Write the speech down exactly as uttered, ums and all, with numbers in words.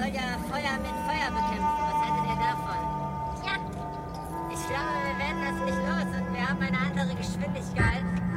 soll ja Feuer mit Feuer bekämpfen. Was haltet ihr davon? Ja. Ich glaube, wir werden das nicht los und wir haben eine andere Geschwindigkeit.